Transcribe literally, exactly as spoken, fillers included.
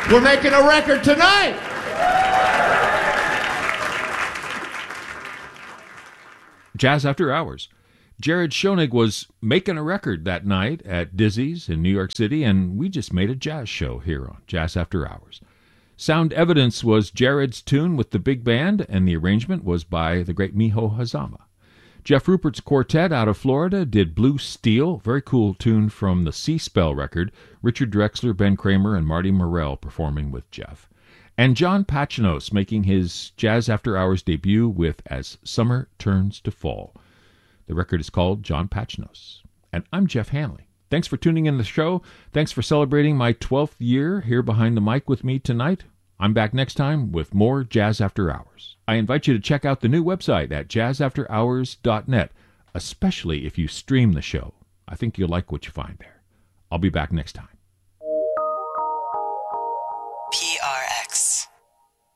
We're making a record tonight. Jazz After Hours. Jared Schoenig was making a record that night at Dizzy's in New York City, and we just made a jazz show here on Jazz After Hours. Sound Evidence was Jared's tune with the big band, and the arrangement was by the great Miho Hazama. Jeff Rupert's quartet out of Florida did Blue Steel, very cool tune from the Sea Spell record, Richard Drexler, Ben Kramer, and Marty Morell performing with Jeff. And John Pachinos making his Jazz After Hours debut with As Summer Turns to Fall. The record is called John Pachinos. And I'm Jeff Hanley. Thanks for tuning in the show. Thanks for celebrating my twelfth year here behind the mic with me tonight. I'm back next time with more Jazz After Hours. I invite you to check out the new website at jazz after hours dot net, especially if you stream the show. I think you'll like what you find there. I'll be back next time. P R X.